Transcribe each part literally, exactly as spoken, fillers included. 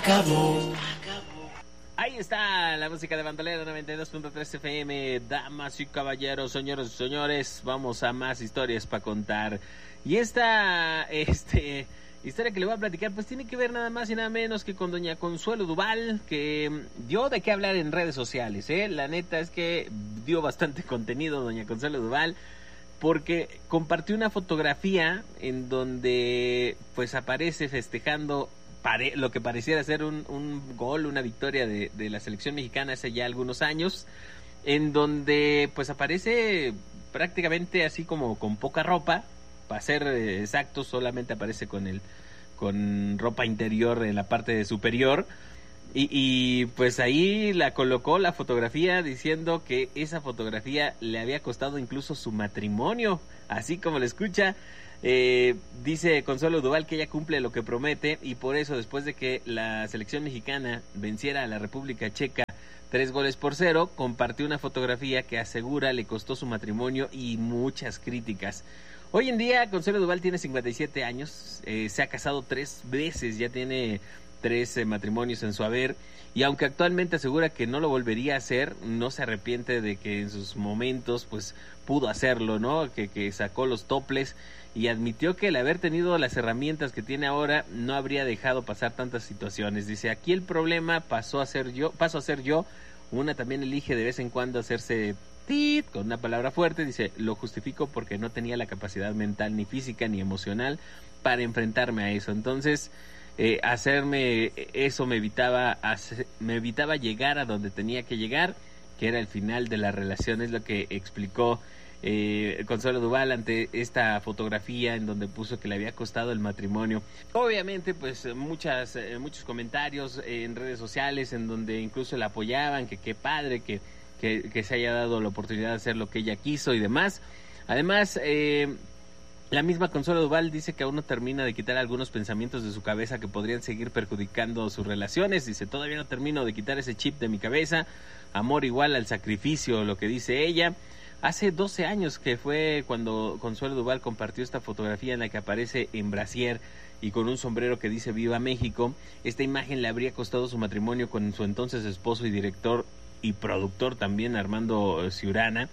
Acabó. Ahí está la música de Bandolera noventa y dos punto tres F M. Damas y caballeros, señores y señores, vamos a más historias para contar. Y esta este, historia que le voy a platicar pues tiene que ver nada más y nada menos que con doña Consuelo Duval, que dio de qué hablar en redes sociales, ¿eh? La neta es que dio bastante contenido doña Consuelo Duval, porque compartió una fotografía en donde pues aparece festejando Pare, lo que pareciera ser un, un gol, una victoria de, de la selección mexicana hace ya algunos años, en donde pues aparece prácticamente así como con poca ropa, para ser exacto, solamente aparece con el con ropa interior en la parte superior, y, y pues ahí la colocó la fotografía diciendo que esa fotografía le había costado incluso su matrimonio, así como lo escucha. Eh, dice Consuelo Duval que ella cumple lo que promete, y por eso después de que la selección mexicana venciera a la República Checa tres goles por cero, compartió una fotografía que asegura le costó su matrimonio y muchas críticas. Hoy en día Consuelo Duval tiene cincuenta y siete años, eh, se ha casado tres veces, ya tiene tres eh, matrimonios en su haber, y aunque actualmente asegura que no lo volvería a hacer, no se arrepiente de que en sus momentos pues pudo hacerlo, ¿no? Que, que sacó los toples, y admitió que el haber tenido las herramientas que tiene ahora no habría dejado pasar tantas situaciones. Dice, aquí el problema pasó a ser yo, paso a ser yo. Una también elige de vez en cuando hacerse tit con una palabra fuerte. Dice, lo justifico porque no tenía la capacidad mental, ni física, ni emocional para enfrentarme a eso. Entonces, eh, hacerme eso me evitaba, hacer, me evitaba llegar a donde tenía que llegar, que era el final de la relación, es lo que explicó Eh, Consuelo Duval ante esta fotografía en donde puso que le había costado el matrimonio. Obviamente pues muchas eh, muchos comentarios en redes sociales en donde incluso la apoyaban, que qué padre que, que, que se haya dado la oportunidad de hacer lo que ella quiso y demás. Además, eh, la misma Consuelo Duval dice que aún no termina de quitar algunos pensamientos de su cabeza que podrían seguir perjudicando sus relaciones. Dice, todavía no termino de quitar ese chip de mi cabeza, amor igual al sacrificio, lo que dice ella. Hace doce años que fue cuando Consuelo Duval compartió esta fotografía en la que aparece en brasier y con un sombrero que dice Viva México. Esta imagen le habría costado su matrimonio con su entonces esposo y director y productor también, Armando Ciurana,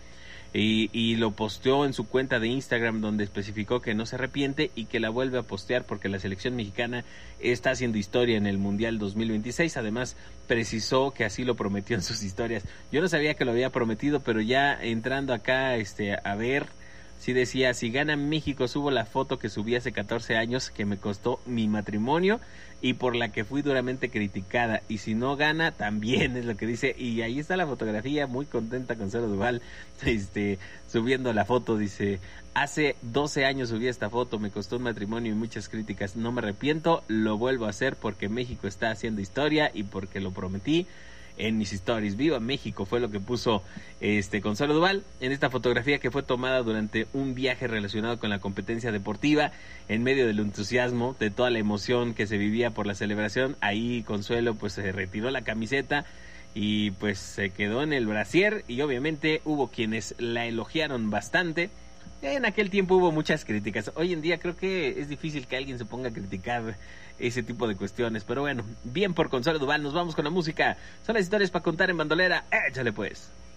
y, y lo posteó en su cuenta de Instagram, donde especificó que no se arrepiente y que la vuelve a postear porque la selección mexicana está haciendo historia en el Mundial dos mil veintiséis. Además, precisó que así lo prometió en sus historias. Yo no sabía que lo había prometido, pero ya entrando acá este a ver, sí decía, si gana México subo la foto que subí hace catorce años que me costó mi matrimonio y por la que fui duramente criticada, y si no gana también, es lo que dice. Y ahí está la fotografía, muy contenta Consuelo Duval este subiendo la foto. Dice, hace doce años subí esta foto, me costó un matrimonio y muchas críticas, no me arrepiento, lo vuelvo a hacer porque México está haciendo historia y porque lo prometí en mis stories. Viva México fue lo que puso este Consuelo Duval en esta fotografía que fue tomada durante un viaje relacionado con la competencia deportiva, en medio del entusiasmo, de toda la emoción que se vivía por la celebración. Ahí Consuelo pues se retiró la camiseta y pues se quedó en el brasier, y obviamente hubo quienes la elogiaron bastante. En aquel tiempo hubo muchas críticas. Hoy en día creo que es difícil que alguien se ponga a criticar ese tipo de cuestiones. Pero bueno, bien por Consuelo Duval. Nos vamos con la música. Son las historias para contar en Bandolera. Échale pues.